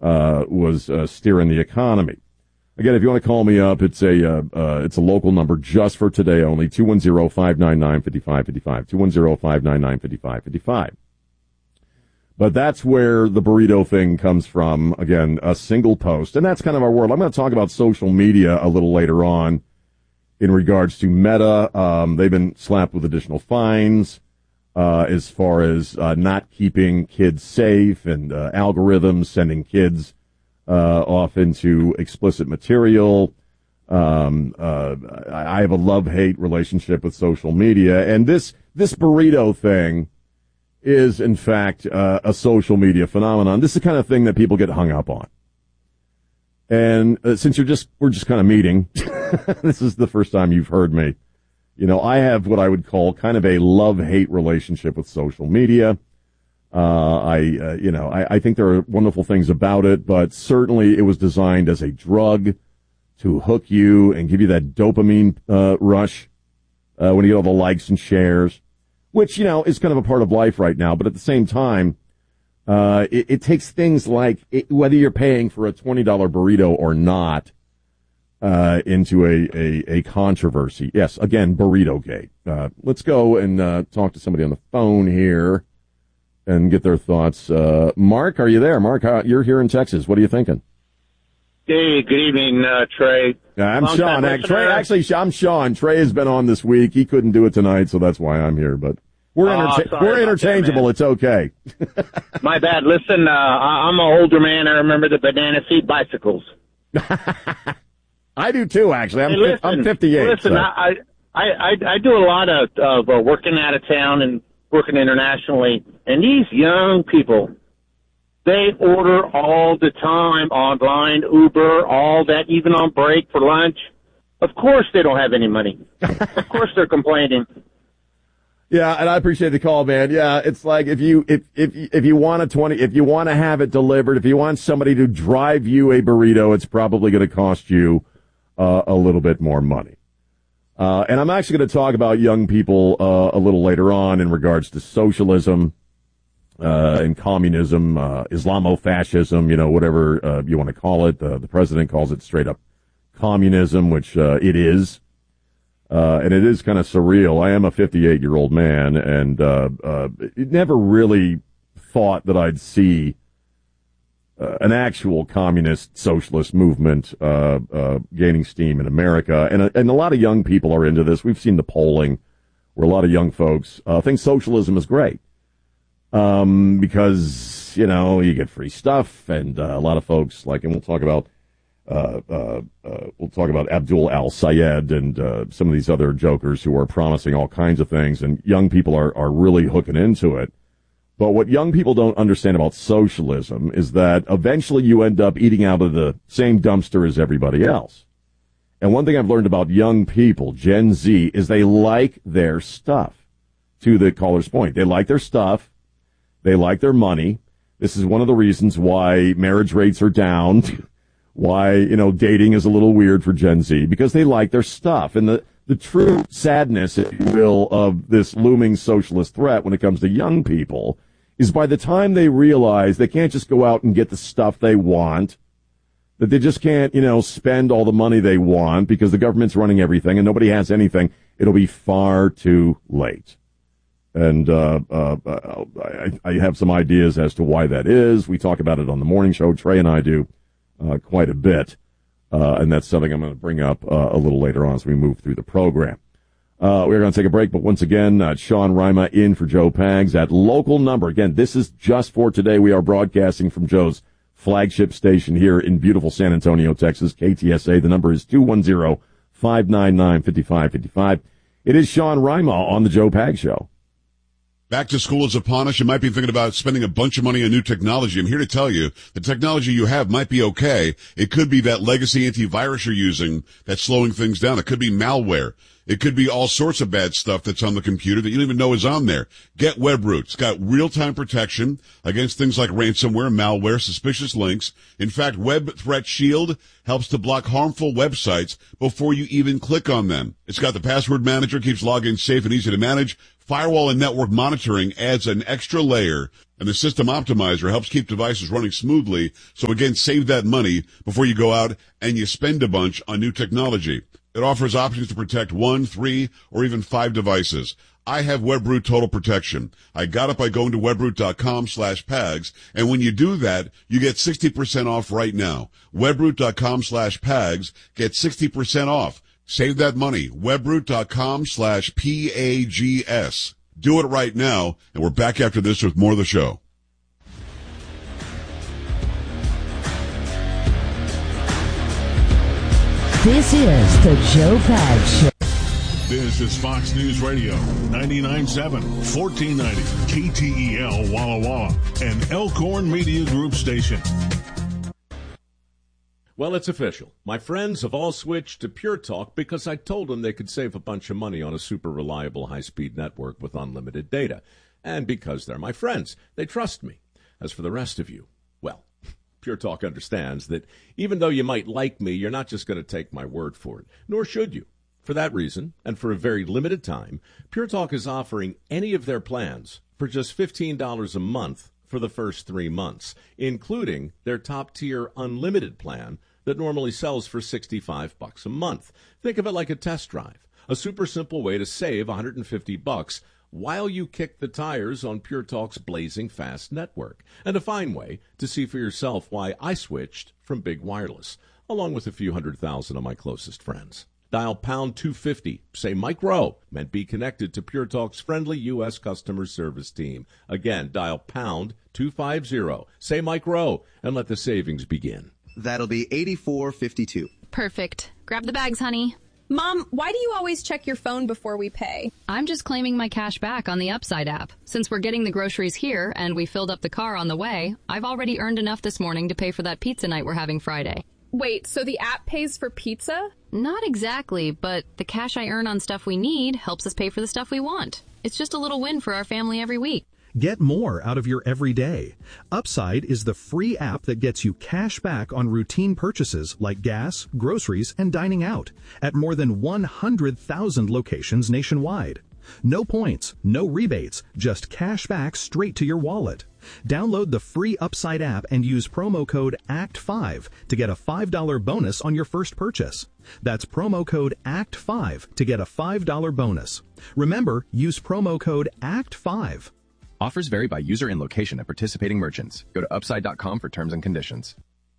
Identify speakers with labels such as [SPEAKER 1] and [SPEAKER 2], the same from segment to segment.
[SPEAKER 1] was steering the economy. Again, if you want to call me up, it's a local number just for today only, 210-599-5555, 210-599-5555. But that's where the burrito thing comes from. Again, a single post. And that's kind of our world. I'm going to talk about social media a little later on in regards to Meta. They've been slapped with additional fines as far as not keeping kids safe and algorithms sending kids off into explicit material. I have a love-hate relationship with social media. And this burrito thing is, in fact, a social media phenomenon. This is the kind of thing that people get hung up on. And since we're just kind of meeting, this is the first time you've heard me. You know, I have what I would call kind of a love-hate relationship with social media. I think there are wonderful things about it, but certainly it was designed as a drug to hook you and give you that dopamine rush when you get all the likes and shares, which, you know, is kind of a part of life right now. But at the same time, it takes things like whether you're paying for a $20 burrito or not into a controversy. Yes, again, Burrito Gate. Let's go and talk to somebody on the phone here and get their thoughts. Mark, are you there? Mark, you're here in Texas. What are you thinking?
[SPEAKER 2] Hey, good evening, Trey.
[SPEAKER 1] I'm Sean. I'm Sean. Trey has been on this week. He couldn't do it tonight, so that's why I'm here. But we're interchangeable. That, it's okay.
[SPEAKER 2] My bad. Listen, I'm an older man. I remember the banana seat bicycles.
[SPEAKER 1] I do too, actually. I'm 58.
[SPEAKER 2] Listen,
[SPEAKER 1] so.
[SPEAKER 2] I do a lot of working out of town and working internationally, and these young people, they order all the time online, Uber, all that, even on break for lunch. Of course they don't have any money. Of course they're complaining.
[SPEAKER 1] Yeah, and I appreciate the call, man. Yeah, it's like if you want if you want to have it delivered, if you want somebody to drive you a burrito, it's probably going to cost you a little bit more money. And I'm actually going to talk about young people a little later on in regards to socialism and communism, Islamofascism, you know, whatever you want to call it. The president calls it straight up communism, which it is. And it is kind of surreal. I am a 58-year-old man, and never really thought that I'd see an actual communist socialist movement gaining steam in America. And a lot of young people are into this. We've seen the polling where a lot of young folks think socialism is great because, you know, you get free stuff, and a lot of folks, like, and we'll talk about Abdul al-Sayed and some of these other jokers who are promising all kinds of things, and young people are really hooking into it. But what young people don't understand about socialism is that eventually you end up eating out of the same dumpster as everybody else. And one thing I've learned about young people, Gen Z, is they like their stuff. To the caller's point, they like their stuff. They like their money. This is one of the reasons why marriage rates are down, why, you know, dating is a little weird for Gen Z, because they like their stuff. And the true sadness, if you will, of this looming socialist threat when it comes to young people is by the time they realize they can't just go out and get the stuff they want, that they just can't, you know, spend all the money they want because the government's running everything and nobody has anything, it'll be far too late. And I have some ideas as to why that is. We talk about it on the morning show. Trey and I do quite a bit. And that's something I'm going to bring up a little later on as we move through the program. We're going to take a break, but once again, Sean Rima in for Joe Pags at local number. Again, this is just for today. We are broadcasting from Joe's flagship station here in beautiful San Antonio, Texas, KTSA. The number is 210-599-5555. It is Sean Rima on the Joe Pags Show.
[SPEAKER 3] Back to school is upon us. You might be thinking about spending a bunch of money on new technology. I'm here to tell you the technology you have might be okay. It could be that legacy antivirus you're using that's slowing things down. It could be malware. It could be all sorts of bad stuff that's on the computer that you don't even know is on there. Get Webroot. It's got real-time protection against things like ransomware, malware, suspicious links. In fact, Web Threat Shield helps to block harmful websites before you even click on them. It's got the password manager, keeps logins safe and easy to manage. Firewall and network monitoring adds an extra layer, and the System Optimizer helps keep devices running smoothly. So again, save that money before you go out and you spend a bunch on new technology. It offers options to protect 1, 3, or even 5 devices. I have WebRoot Total Protection. I got it by going to webroot.com/PAGS, and when you do that, you get 60% off right now. webroot.com/PAGS, get 60% off. Save that money. webroot.com/PAGS. Do it right now, and we're back after this with more of the show.
[SPEAKER 4] This is the Joe Pags Show.
[SPEAKER 5] This is Fox News Radio, 99.7, 1490, KTEL Walla Walla, an Elkhorn Media Group station.
[SPEAKER 6] Well, it's official. My friends have all switched to Pure Talk because I told them they could save a bunch of money on a super reliable high-speed network with unlimited data. And because they're my friends, they trust me. As for the rest of you, well, Pure Talk understands that even though you might like me, you're not just going to take my word for it, nor should you. For that reason, and for a very limited time, Pure Talk is offering any of their plans for just $15 a month for the first 3 months, including their top-tier unlimited plan that normally sells for $65 a month. Think of it like a test drive, a super simple way to save $150 while you kick the tires on Pure Talk's blazing fast network, and a fine way to see for yourself why I switched from big wireless, along with a few 100,000 of my closest friends. Dial pound 250, say Mike Rowe, and be connected to Pure Talk's friendly U.S. customer service team. Again, dial pound 250, say Mike Rowe, and let the savings begin.
[SPEAKER 7] That'll be $84.52.
[SPEAKER 8] Perfect. Grab the bags, honey.
[SPEAKER 9] Mom, why do you always check your phone before we pay?
[SPEAKER 8] I'm just claiming my cash back on the Upside app. Since we're getting the groceries here and we filled up the car on the way, I've already earned enough this morning to pay for that pizza night we're having Friday.
[SPEAKER 9] Wait, so the app pays for pizza?
[SPEAKER 8] Not exactly, but the cash I earn on stuff we need helps us pay for the stuff we want. It's just a little win for our family every week.
[SPEAKER 10] Get more out of your everyday. Upside is the free app that gets you cash back on routine purchases like gas, groceries, and dining out at more than 100,000 locations nationwide. No points, no rebates, just cash back straight to your wallet. Download the free Upside app and use promo code ACT5 to get a $5 bonus on your first purchase. That's promo code ACT5 to get a $5 bonus. Remember, use promo code ACT5.
[SPEAKER 11] Offers vary by user and location at participating merchants. Go to upside.com for terms and conditions.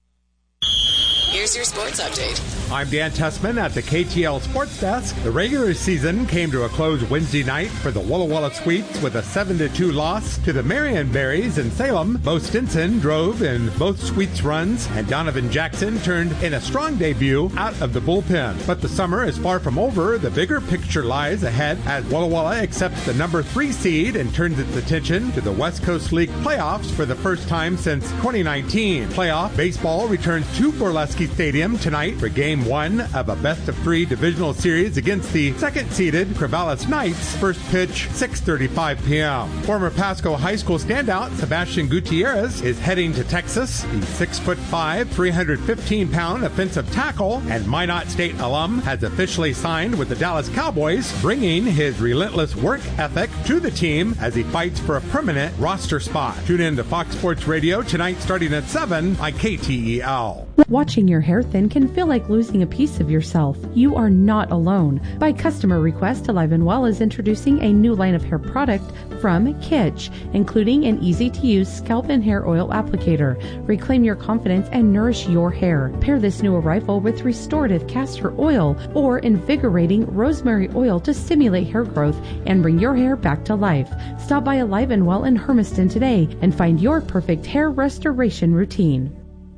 [SPEAKER 12] Here's your sports update.
[SPEAKER 13] I'm Dan Tessman at the KTL Sports Desk. The regular season came to a close Wednesday night for the Walla Walla Sweeps with a 7-2 loss to the Marion Berries in Salem. Bo Stinson drove in both Sweeps runs, and Donovan Jackson turned in a strong debut out of the bullpen. But the summer is far from over. The bigger picture lies ahead as Walla Walla accepts the number 3 seed and turns its attention to the West Coast League playoffs for the first time since 2019. Playoff baseball returns to Borleski Stadium tonight for Game 1 of a best-of-3 divisional series against the second-seeded Corvallis Knights. First pitch, 6:35 p.m. Former Pasco High School standout Sebastian Gutierrez is heading to Texas. The 6'5", 315-pound offensive tackle and Minot State alum has officially signed with the Dallas Cowboys, bringing his relentless work ethic to the team as he fights for a permanent roster spot. Tune in to Fox Sports Radio tonight starting at 7 on KTEL.
[SPEAKER 14] Watching your hair thin can feel like losing a piece of yourself. You are not alone. By customer request, Alive and Well is introducing a new line of hair product from Kitsch, including an easy-to-use scalp and hair oil applicator. Reclaim your confidence and nourish your hair. Pair this new arrival with restorative castor oil or invigorating rosemary oil to stimulate hair growth and bring your hair back to life. Stop by Alive and Well in Hermiston today and find your perfect hair restoration routine.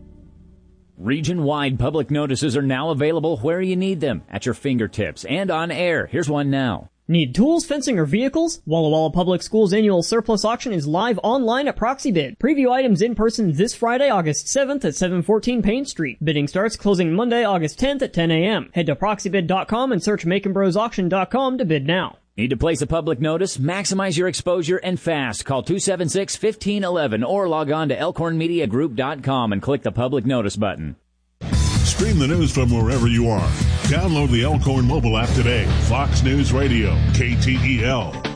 [SPEAKER 15] Region-wide public notices are now available where you need them, at your fingertips and on air. Here's one now.
[SPEAKER 16] Need tools, fencing, or vehicles? Walla Walla Public Schools annual surplus auction is live online at ProxyBid. Preview items in person this Friday, August 7th at 714 Payne Street. Bidding starts closing Monday, August 10th at 10 a.m. Head to proxybid.com and search MakinBrosAuction.com to bid now.
[SPEAKER 15] Need to place a public notice? Maximize your exposure and fast. Call 276-1511 or log on to elkhornmediagroup.com and click the public notice button.
[SPEAKER 5] Stream the news from wherever you are. Download the Elkhorn mobile app today. Fox News Radio, KTEL.